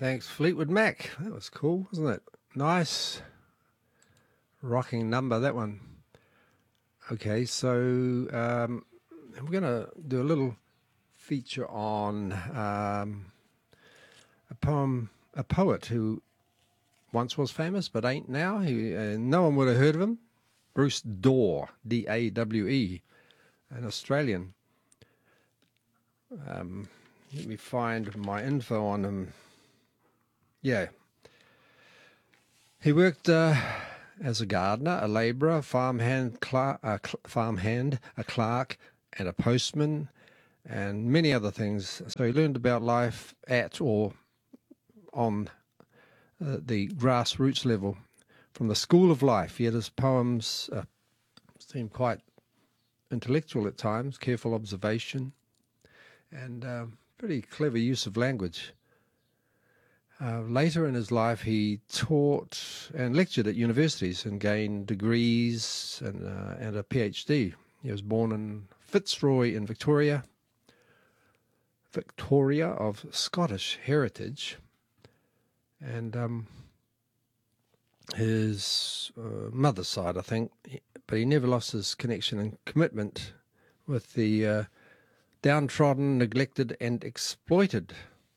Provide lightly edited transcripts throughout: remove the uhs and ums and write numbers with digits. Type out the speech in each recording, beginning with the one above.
Thanks, Fleetwood Mac. That was cool, wasn't it? Nice rocking number, that one. Okay, so we're going to do a little feature on a poet who once was famous but ain't now. No one would have heard of him. Bruce Dawe, D-A-W-E, an Australian. Let me find my info on him. Yeah. He worked as a gardener, a labourer, a farmhand, a clerk, and a postman, and many other things. So he learned about life at or on the grassroots level, from the school of life. Yet his poems seem quite intellectual at times, careful observation, and pretty clever use of language. Later in his life, he taught and lectured at universities and gained degrees and a PhD. He was born in Fitzroy in Victoria of Scottish heritage, and his mother's side, I think, but he never lost his connection and commitment with the downtrodden, neglected, and exploited.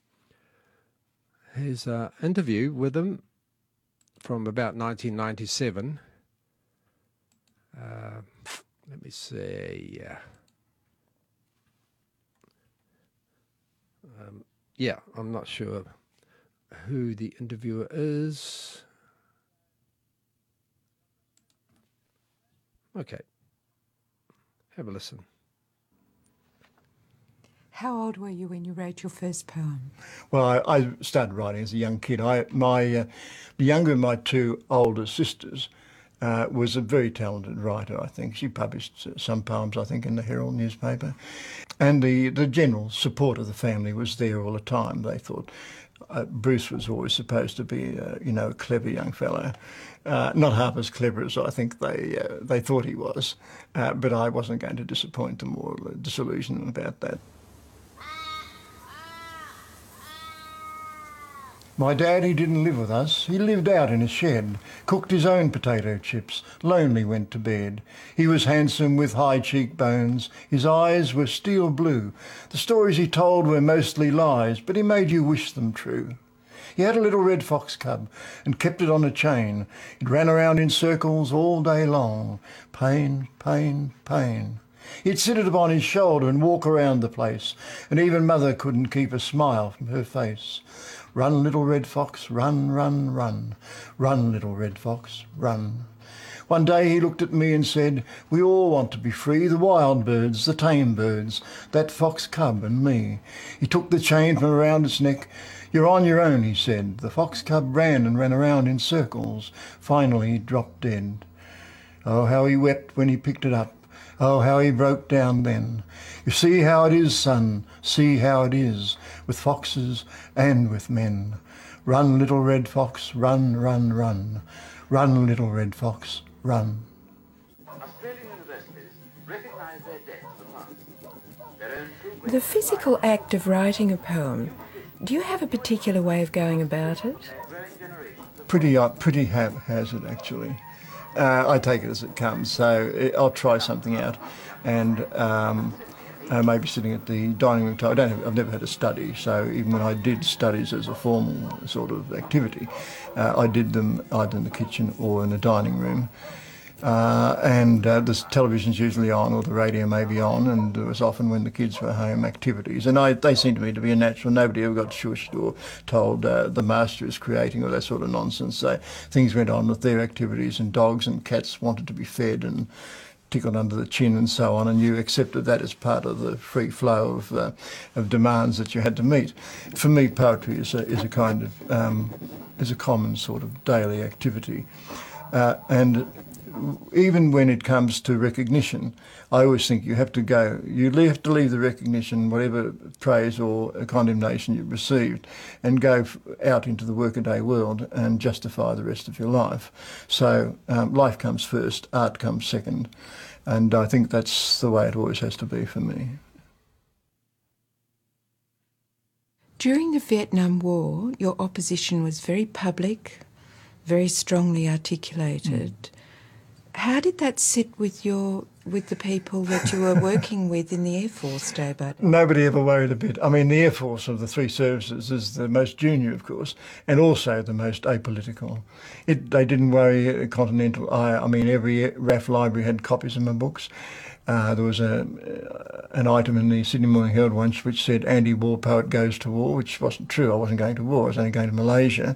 Here's an interview with him from about 1997. Let me see. I'm not sure who the interviewer is. Okay. Have a listen. How old were you when you wrote your first poem? Well, I started writing as a young kid. The younger of my two older sisters was a very talented writer, I think. She published some poems, I think, in the Herald newspaper. And the general support of the family was there all the time. They thought Bruce was always supposed to be, a clever young fellow. Not half as clever as I think they thought he was. But I wasn't going to disappoint them or disillusion them about that. My dad, he didn't live with us. He lived out in a shed, cooked his own potato chips, lonely went to bed. He was handsome with high cheekbones. His eyes were steel blue. The stories he told were mostly lies, but he made you wish them true. He had a little red fox cub and kept it on a chain. It ran around in circles all day long. Pain, pain, pain. He'd sit it upon his shoulder and walk around the place, and even Mother couldn't keep a smile from her face. Run, little red fox, run, run, run. Run, little red fox, run. One day he looked at me and said, we all want to be free, the wild birds, the tame birds, that fox cub and me. He took the chain from around its neck. You're on your own, he said. The fox cub ran and ran around in circles. Finally he dropped dead. Oh, how he wept when he picked it up. Oh, how he broke down then. You see how it is, son, see how it is, with foxes and with men. Run, little red fox, run, run, run. Run, little red fox, run. Australian universities recognise their debt to the past. The physical act of writing a poem, do you have a particular way of going about it? Pretty haphazard, actually. I take it as it comes, so I'll try something out, and maybe sitting at the dining room table. I've never had a study, so even when I did studies as a formal sort of activity, I did them either in the kitchen or in the dining room. The television's usually on, or the radio may be on, and it was often when the kids were home activities. And they seemed to me to be a natural. Nobody ever got shushed or told the master is creating or that sort of nonsense. So things went on with their activities, and dogs and cats wanted to be fed and tickled under the chin and so on, and you accepted that as part of the free flow of demands that you had to meet. For me, poetry is a kind of is a common sort of daily activity, and even when it comes to recognition, I always think you have to leave the recognition, whatever praise or condemnation you've received, and go out into the workaday world and justify the rest of your life. So life comes first, art comes second, and I think that's the way it always has to be for me. During the Vietnam War, your opposition was very public, very strongly articulated. How did that sit with the people that you were working with in the Air Force, David? Nobody ever worried a bit. I mean, the Air Force of the three services is the most junior, of course, and also the most apolitical. They didn't worry Continental. I mean, every RAF library had copies of my books. There was an item in the Sydney Morning Herald once which said anti-war poet goes to war, which wasn't true. I wasn't going to war. I was only going to Malaysia.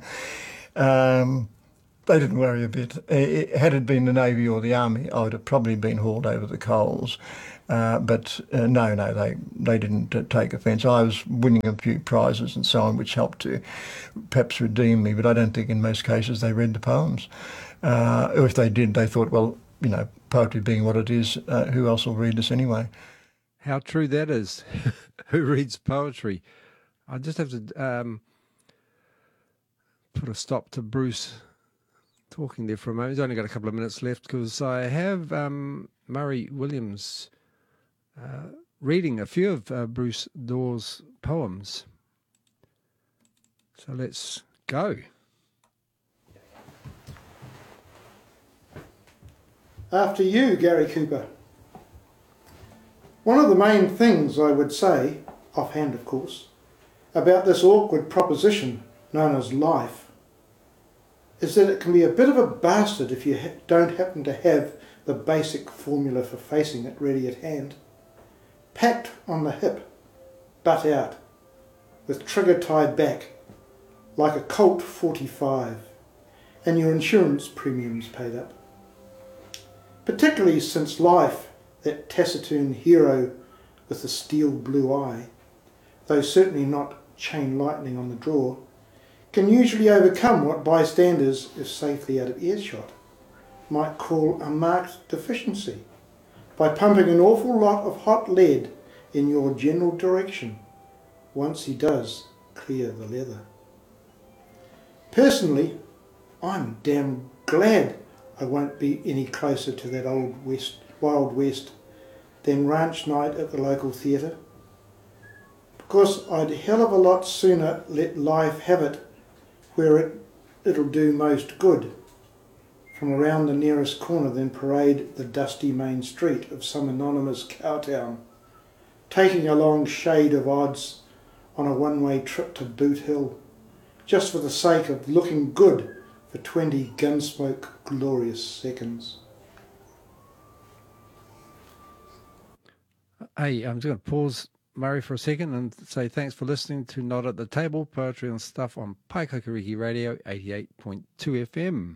They didn't worry a bit. Had it been the Navy or the Army, I would have probably been hauled over the coals. But they didn't take offence. I was winning a few prizes and so on, which helped to perhaps redeem me, but I don't think in most cases they read the poems. Or if they did, they thought, well, you know, poetry being what it is, who else will read this anyway? How true that is. Who reads poetry? I just have to put a stop to Bruce talking there for a moment. He's only got a couple of minutes left because I have Murray Williams reading a few of Bruce Dawes' poems. So let's go. After you, Gary Cooper. One of the main things I would say, offhand of course, about this awkward proposition known as life is that it can be a bit of a bastard if you don't happen to have the basic formula for facing it ready at hand. Packed on the hip, butt out, with trigger tied back, like a Colt 45, and your insurance premiums paid up. Particularly since life, that taciturn hero with the steel blue eye, though certainly not chain lightning on the draw, can usually overcome what bystanders, if safely out of earshot, might call a marked deficiency by pumping an awful lot of hot lead in your general direction once he does clear the leather. Personally, I'm damn glad I won't be any closer to that Wild West than ranch night at the local theatre, because I'd hell of a lot sooner let life have it where it'll do most good from around the nearest corner than parade the dusty main street of some anonymous cowtown, taking a long shade of odds on a one-way trip to Boot Hill, just for the sake of looking good for 20 gunsmoke glorious seconds. Hey, I'm just going to pause, Murray, for a second and say thanks for listening to Not at the Table, Poetry and Stuff on Paikakariki Radio 88.2 FM.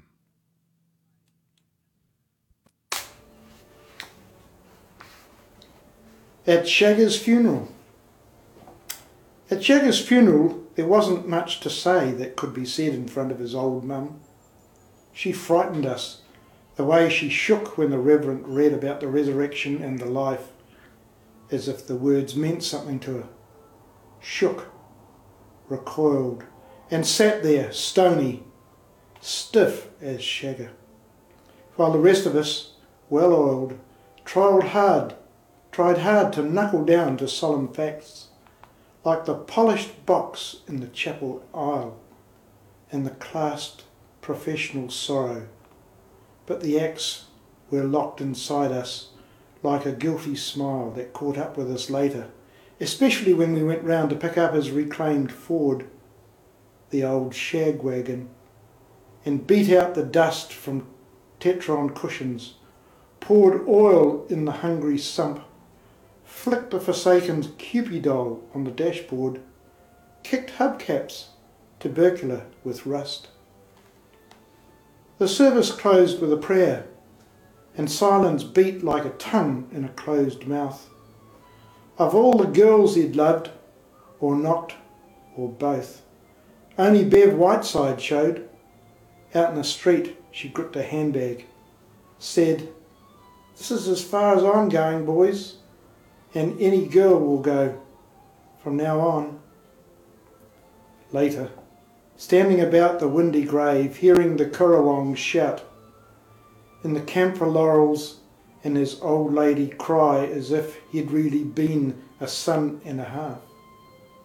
At Shagger's funeral. At Shagger's funeral, there wasn't much to say that could be said in front of his old mum. She frightened us, the way she shook when the Reverend read about the resurrection and the life, as if the words meant something to her. Shook, recoiled, and sat there, stony, stiff as Shagger, while the rest of us, well-oiled, tried hard to knuckle down to solemn facts, like the polished box in the chapel aisle and the clasped professional sorrow, but the acts were locked inside us like a guilty smile that caught up with us later, especially when we went round to pick up his reclaimed Ford, the old shag wagon, and beat out the dust from Tetron cushions, poured oil in the hungry sump, flicked a forsaken Cupid doll on the dashboard, kicked hubcaps, tubercular with rust. The service closed with a prayer, and silence beat like a tongue in a closed mouth. Of all the girls he'd loved, or knocked, or both, only Bev Whiteside showed. Out in the street, she gripped a handbag, said, "This is as far as I'm going, boys, and any girl will go from now on." Later, standing about the windy grave, hearing the Currawongs shout, in the camphor laurels, and his old lady cry as if he'd really been a son and a half,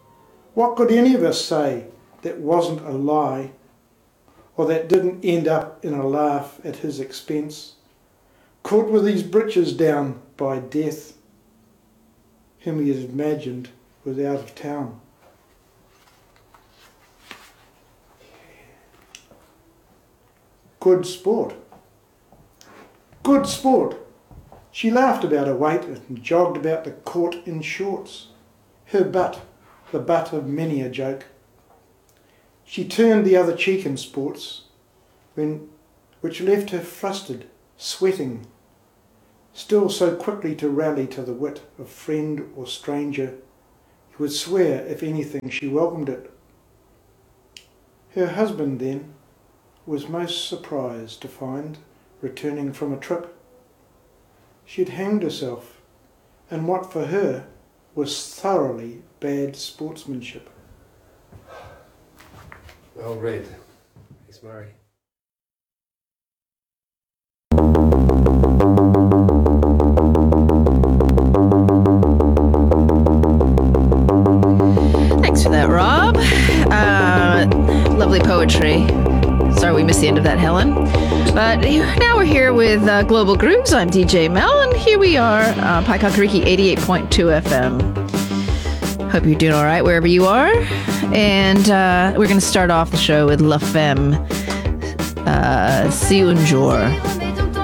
What could any of us say that wasn't a lie, or that didn't end up in a laugh at his expense? Caught with his britches down by death, whom he had imagined was out of town. Good sport. Good sport. She laughed about her weight and jogged about the court in shorts. Her butt, the butt of many a joke. She turned the other cheek in sports, which left her flustered, sweating, still so quickly to rally to the wit of friend or stranger, who would swear, if anything, she welcomed it. Her husband, then, was most surprised to find, returning from a trip, she'd hanged herself, and what for her was thoroughly bad sportsmanship. Well read. Thanks, Murray. Thanks for that, Rob. Lovely poetry. Sorry we missed the end of that, Helen. But now we're here with Global Grooves. I'm DJ Mel, and here we are, Paikakariki 88.2 FM. Hope you're doing all right wherever you are. And we're going to start off the show with La Femme, Si un jour.